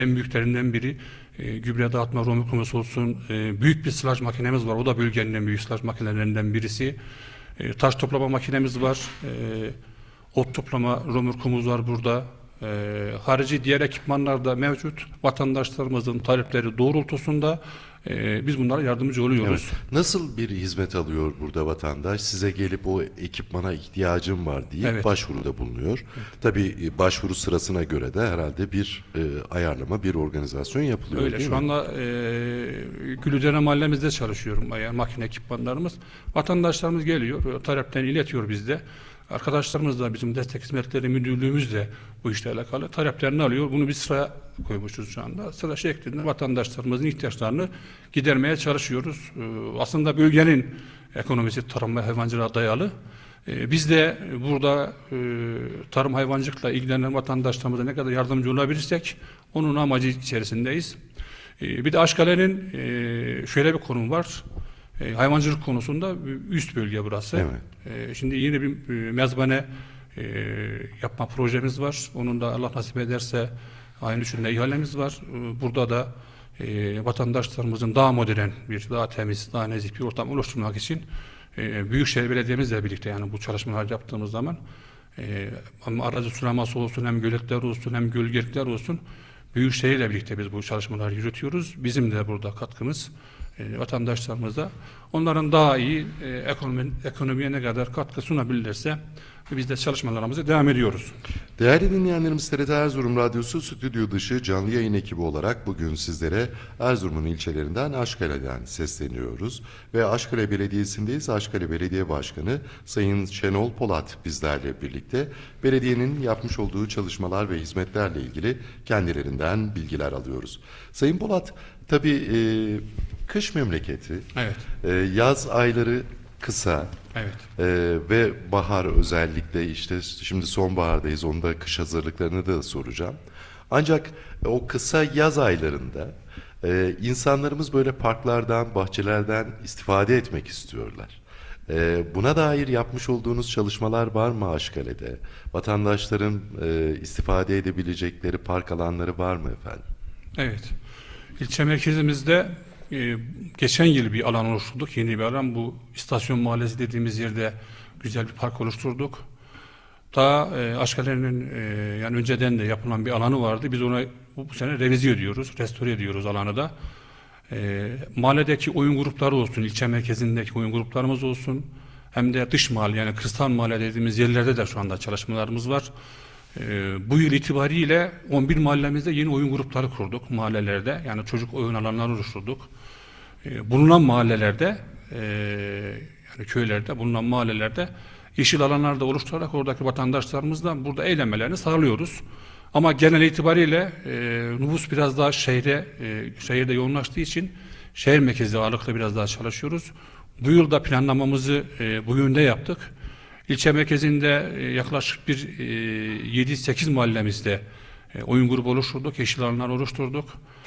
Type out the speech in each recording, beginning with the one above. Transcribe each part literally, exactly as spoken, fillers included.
En büyüklerinden biri e, gübre dağıtma romikümüz olsun. E, büyük bir sılaj makinemiz var. O da bölgenin en büyük sılaj makinelerinden birisi. E, taş toplama makinemiz var. E, ot toplama romikümüz var burada. E, harici diğer ekipmanlar da mevcut. Vatandaşlarımızın talepleri doğrultusunda e, biz bunlara yardımcı oluyoruz. Evet. Nasıl bir hizmet alıyor burada vatandaş? Size gelip o ekipmana ihtiyacım var diye Evet. başvuruda bulunuyor. Evet. Tabii başvuru sırasına göre de herhalde bir e, ayarlama, bir organizasyon yapılıyor. Öyle. Değil Şu mi? anda e, Gülüdere mahallemizde çalışıyorum. Yani makine ekipmanlarımız. Vatandaşlarımız geliyor, taleplerini iletiyor bizde. Arkadaşlarımız da bizim destek hizmetleri müdürlüğümüz de bu işle alakalı taleplerini alıyor. Bunu bir sıraya koymuşuz şu anda. Sıra şeklinde vatandaşlarımızın ihtiyaçlarını gidermeye çalışıyoruz. E, aslında bölgenin ekonomisi tarım ve hayvancılığa dayalı. E, biz de burada e, tarım hayvancılıkla ilgilenen vatandaşlarımıza ne kadar yardımcı olabilirsek onun amacı içerisindeyiz. E, bir de Aşkale'nin e, şöyle bir konum var. E, hayvancılık konusunda üst bölge burası. Evet. E, şimdi yeni bir e, mezbane e, yapma projemiz var. Onun da Allah nasip ederse aynı üçünde ihalemiz var. E, burada da e, vatandaşlarımızın daha modern bir, daha temiz, daha nezih bir ortam oluşturmak için e, Büyükşehir Belediye'mizle birlikte yani bu çalışmalar yaptığımız zaman e, hem arazi sulaması olsun, hem göletler olsun, hem gölgelikler olsun Büyükşehir'le birlikte biz bu çalışmaları yürütüyoruz. Bizim de burada katkımız e, vatandaşlarımıza. Onların daha iyi e, ekonomi, ekonomiye ne kadar katkı sunabilirlerse biz de çalışmalarımıza devam ediyoruz. Değerli dinleyenlerimiz, T R T Erzurum Radyosu stüdyo dışı canlı yayın ekibi olarak bugün sizlere Erzurum'un ilçelerinden Aşkale'den sesleniyoruz. Ve Aşkale Belediyesi'ndeyiz. Aşkale Belediye Başkanı Sayın Şenol Polat bizlerle birlikte belediyenin yapmış olduğu çalışmalar ve hizmetlerle ilgili kendilerinden bilgiler alıyoruz. Sayın Polat, tabii e, kış memleketi, Evet. e, yaz ayları kısa. Evet. Ee, ve bahar özellikle işte şimdi sonbahardayız, onda kış hazırlıklarını da soracağım. Ancak o kısa yaz aylarında e, insanlarımız böyle parklardan, bahçelerden istifade etmek istiyorlar. E, buna dair yapmış olduğunuz çalışmalar var mı Aşkale'de? Vatandaşların e, istifade edebilecekleri park alanları var mı efendim? Evet. İlçe merkezimizde e, geçen yıl bir alan oluşturduk. Yeni bir alan. Bu istasyon mahallesi dediğimiz yerde güzel bir park oluşturduk. Daha e, Aşkale'nin e, yani önceden de yapılan bir alanı vardı. Biz ona bu, bu sene revize ediyoruz, restore ediyoruz alanı da. E, mahalledeki oyun grupları olsun, ilçe merkezindeki oyun gruplarımız olsun. Hem de dış mahalle yani kırsal mahalle dediğimiz yerlerde de şu anda çalışmalarımız var. Ee, bu yıl itibariyle on bir mahallemizde yeni oyun grupları kurduk mahallelerde. Yani çocuk oyun alanları oluşturduk. Ee, bulunan mahallelerde e, yani köylerde bulunan mahallelerde yeşil alanlarda oluşturarak oradaki vatandaşlarımızla burada eğlenmelerini sağlıyoruz. Ama genel itibariyle e, nüfus biraz daha şehre, e, şehirde yoğunlaştığı için şehir merkezli ağırlıklı biraz daha çalışıyoruz. Bu yıl da planlamamızı e, bu yönde yaptık. İlçe merkezinde e, yaklaşık bir e, yedi sekiz mahallemizde e, oyun grubu oluşturduk, yeşil alanlar oluşturduk.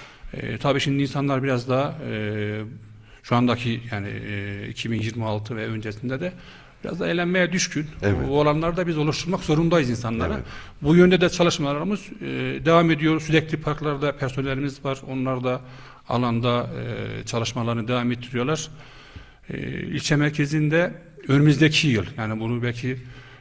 E, tabii şimdi insanlar biraz daha e, şu andaki yani e, iki bin yirmi altı ve öncesinde de biraz da eğlenmeye düşkün. Evet. O alanları da biz oluşturmak zorundayız insanlara. Evet. Bu yönde de çalışmalarımız e, devam ediyor. Sürekli parklarda personelimiz var. Onlar da alanda e, çalışmalarını devam ettiriyorlar. E, ilçe merkezinde önümüzdeki yıl yani bunu belki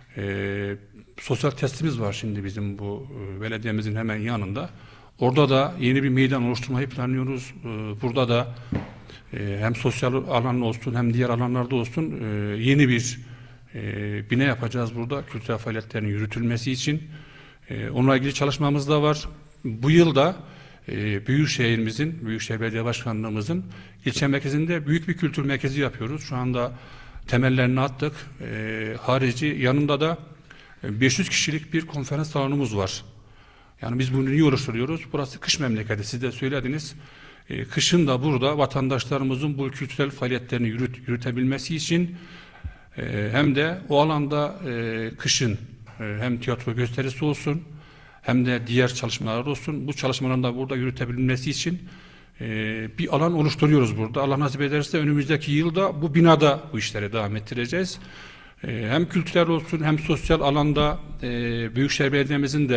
e, sosyal testimiz var şimdi bizim bu e, belediyemizin hemen yanında. Orada da yeni bir meydan oluşturmayı planlıyoruz. E, burada da e, hem sosyal alan olsun hem diğer alanlarda olsun e, yeni bir e, bina yapacağız burada kültürel faaliyetlerin yürütülmesi için. E, onunla ilgili çalışmamız da var. Bu yılda e, Büyükşehirimizin, Büyükşehir Belediye Başkanlığımızın ilçe merkezinde büyük bir kültür merkezi yapıyoruz. Şu anda temellerini attık. E, harici yanında da beş yüz kişilik bir konferans salonumuz var. Yani biz bunu niye oluşturuyoruz? Burası kış memleketi. Siz de söylediniz. E, kışın da burada vatandaşlarımızın bu kültürel faaliyetlerini yürüt, yürütebilmesi için e, hem de o alanda e, kışın e, hem tiyatro gösterisi olsun hem de diğer çalışmalar olsun. Bu çalışmaların da burada yürütebilmesi için e, bir alan oluşturuyoruz burada. Allah nasip ederse önümüzdeki yılda bu binada bu işleri devam ettireceğiz. E, hem kültürel olsun hem sosyal alanda e, Büyükşehir Belediye'mizin de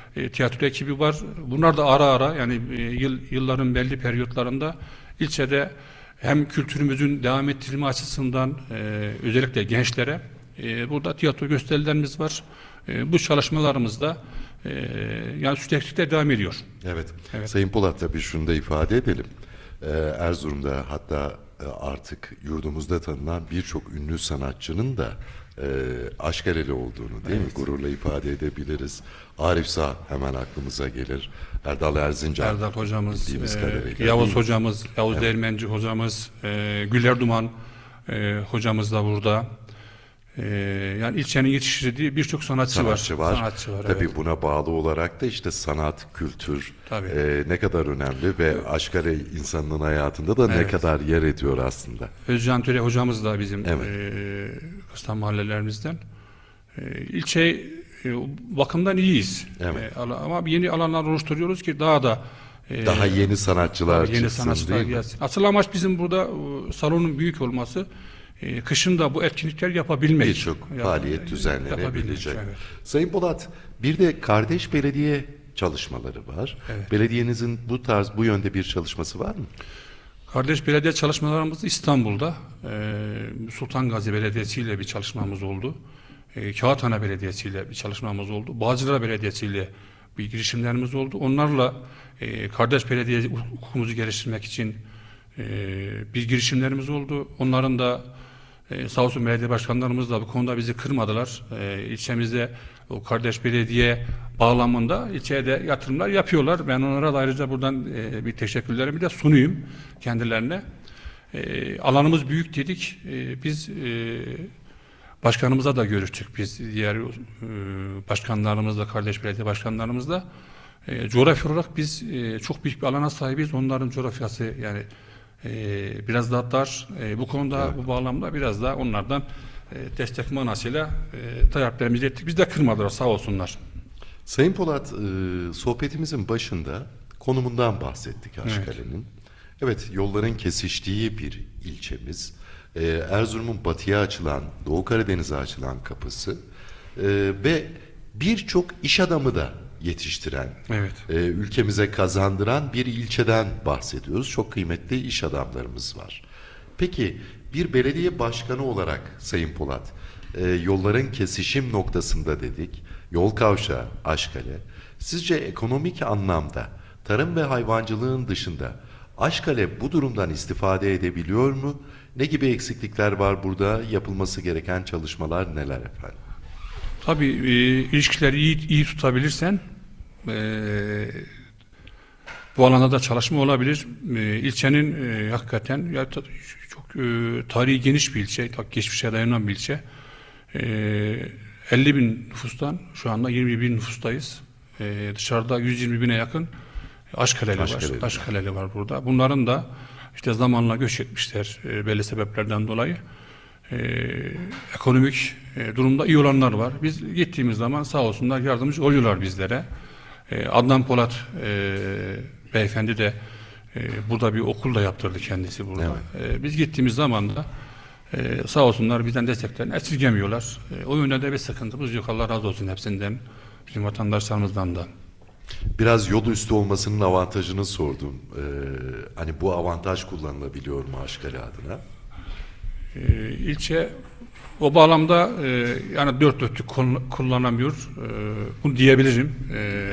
e, tiyatro ekibi var. Bunlar da ara ara yani e, yıl, yılların belli periyotlarında ilçede hem kültürümüzün devam ettirilme açısından e, özellikle gençlere e, burada tiyatro gösterilerimiz var. E, bu çalışmalarımızda e, yani sürekli de devam ediyor. Evet. Evet. Sayın Polat, tabii şunu da ifade edelim. Ee, Erzurum'da hatta e, artık yurdumuzda tanınan birçok ünlü sanatçının da e, Aşkaleli olduğunu değil Evet. mi? Gururla ifade edebiliriz. Arif Sağ hemen aklımıza gelir. Erdal Erzincan. Erdal hocamız, bildiğimiz e, kadarıyla, Yavuz değil mi? hocamız, Yavuz Evet. Değirmenci hocamız, e, Güler Duman e, hocamız da burada. E, yani ilçenin yetiştirdiği birçok sanatçı, Sanatçı var. Sanatçı var. Tabii evet. buna bağlı olarak da işte sanat, kültür Tabii. e, ne kadar önemli ve Aşkale insanının hayatında da ne Evet. kadar yer ediyor aslında. Özcan Töre hocamız da bizim Evet. e, kırsal mahallelerimizden. E, ilçe e, bakımdan iyiyiz. Evet. E, ala- ama yeni alanlar oluşturuyoruz ki daha da e, Daha yeni sanatçılar yeni çıksın sanatçılar değil mi? gelsin. Asıl amaç bizim burada e, salonun büyük olması. E, kışın da bu etkinlikler yapabilmek. Birçok Yap- faaliyet düzenlenebilecek. yapabilmek, evet. Sayın Polat, bir de kardeş belediye çalışmaları var. Evet. Belediyenizin bu tarz, bu yönde bir çalışması var mı? Kardeş belediye çalışmalarımız İstanbul'da e, Sultan Gazi Belediyesi ile bir çalışmamız oldu. E, Kağıthane Belediyesi ile bir çalışmamız oldu. Bağcılar Belediyesi ile bir girişimlerimiz oldu. Onlarla e, kardeş belediye hukukumuzu geliştirmek için e, bir girişimlerimiz oldu. Onların da e, sağ olsun belediye başkanlarımız da bu konuda bizi kırmadılar. E, ilçemizde o kardeş belediye bağlamında ilçeye de yatırımlar yapıyorlar. Ben onlara da ayrıca buradan e, bir teşekkürlerimi de sunayım kendilerine. E, alanımız büyük dedik. E, biz e, başkanımıza da görüştük. Biz diğer e, başkanlarımızla, kardeş belediye başkanlarımızla. E, coğrafi olarak biz e, çok büyük bir alana sahibiz. Onların coğrafyası yani e, biraz daha dar. E, bu konuda, Evet. bu bağlamda biraz daha onlardan e, destek manasıyla e, taleplerimizi ettik. Biz de kırmadılar sağ olsunlar. Sayın Polat, e, sohbetimizin başında konumundan bahsettik Aşkale'nin. Evet, yolların kesiştiği bir ilçemiz. E, Erzurum'un batıya açılan, Doğu Karadeniz'e açılan kapısı e, ve birçok iş adamı da yetiştiren, Evet. e, ülkemize kazandıran bir ilçeden bahsediyoruz. Çok kıymetli iş adamlarımız var. Peki bir belediye başkanı olarak Sayın Polat, e, yolların kesişim noktasında dedik, yol kavşağı Aşkale. Sizce ekonomik anlamda tarım ve hayvancılığın dışında Aşkale bu durumdan istifade edebiliyor mu? Ne gibi eksiklikler var burada? Yapılması gereken çalışmalar neler efendim? Tabii e, ilişkileri iyi, iyi tutabilirsen e, bu alanda da çalışma olabilir. E, ilçenin e, hakikaten ya, ta- çok e, tarihi geniş bir ilçe, ta- geçmişe dayanan bir ilçe. E, elli bin nüfustan şu anda yirmi bin nüfustayız. E, dışarıda yüz yirmi bine yakın Aşkaleli var. Aşkaleli. Aşkaleli var burada. Bunların da işte zamanla göç etmişler e, belli sebeplerden dolayı. Ee, ekonomik e, durumda iyi olanlar var. Biz gittiğimiz zaman sağ olsunlar yardımcı oluyorlar bizlere. Ee, Adnan Polat e, beyefendi de e, burada bir okul da yaptırdı kendisi burada. Ee, biz gittiğimiz zaman da e, sağ olsunlar bizden desteklerini esirgemiyorlar. E, o yönde de bir sıkıntımız yok. Allah razı olsun hepsinden. Bizim vatandaşlarımızdan da. Biraz yol üstü olmasının avantajını sordum. Ee, hani bu avantaj kullanılabiliyor mu Aşkale adına? Ee, ilçe o bağlamda e, yani dört dörtlük kullan- kullanamıyor. E, bunu diyebilirim. E,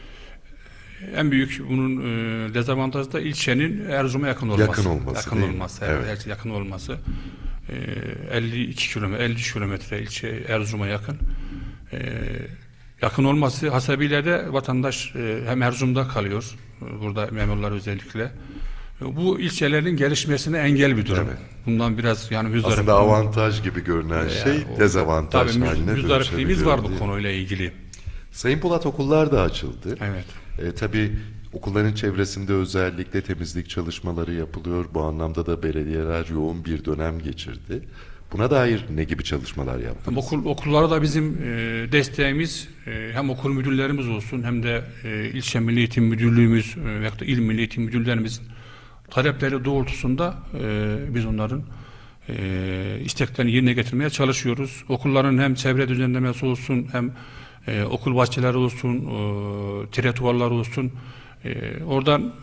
en büyük bunun e, dezavantajı da ilçenin Erzurum'a yakın olması. Yakın olması, Yakın değil mi? olması. Evet. Evet. Yakın olması. E, elli iki kilometre, elli kilometre ilçe Erzurum'a yakın. E, yakın olması hasebiyle de vatandaş e, hem Erzurum'da kalıyor. e, Burada memurlar özellikle. Bu ilçelerin gelişmesine engel bir durum. Evet. Bundan biraz yani müzdarip. Aslında avantaj gibi görünen şey Yani o- dezavantaj tabii müz- haline müzdaripliğimiz var bu dönüşebiliyor, değil mi? konuyla ilgili. Sayın Polat, okullar da açıldı. Evet. E, tabii okulların çevresinde özellikle temizlik çalışmaları yapılıyor. Bu anlamda da belediyeler yoğun bir dönem geçirdi. Buna dair ne gibi çalışmalar yaptınız? Okul okullara da bizim e, desteğimiz e, hem okul müdürlerimiz olsun hem de e, ilçe Milli Eğitim Müdürlüğümüz e, veyahut da il Milli Eğitim Müdürlerimizin talepleri doğrultusunda e, biz onların e, isteklerini yerine getirmeye çalışıyoruz. Okulların hem çevre düzenlemesi olsun hem e, okul bahçeleri olsun, e, tire tuvalları olsun. E, oradan